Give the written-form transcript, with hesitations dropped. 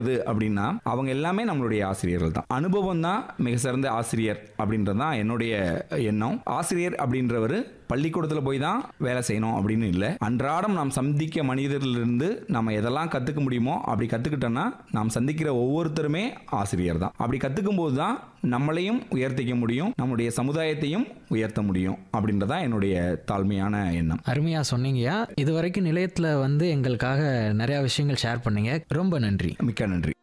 அப்படின்னா அவங்க எல்லாமே நம்மளுடைய ஆசிரியர்கள் தான். அனுபவம் தான் மிக சிறந்த ஆசிரியர் அப்படின்றது தான் என்னுடைய எண்ணம். ஆசிரியர் அப்படின்றவர் பள்ளிக்கூடத்தில் போய் தான் வேலை செய்யணும் அப்படின்னு இல்லை. அன்றாடம் நாம் சந்திக்க மனிதர்களிருந்து நம்ம எதெல்லாம் கற்றுக்க முடியுமோ அப்படி கற்றுக்கிட்டோன்னா நாம் சந்திக்கிற ஒவ்வொருத்தருமே ஆசிரியர் தான். அப்படி கற்றுக்கும் போது தான் நம்மளையும் உயர்த்திக்க முடியும், நம்முடைய சமுதாயத்தையும் உயர்த்த முடியும் அப்படின்றதான் என்னுடைய தாழ்மையான எண்ணம். அருமையாக சொன்னீங்கயா. இது வரைக்கும் நிலையத்தில் எங்களுக்காக நிறையா விஷயங்கள் ஷேர் பண்ணீங்க. ரொம்ப நன்றி. மிக்க நன்றி.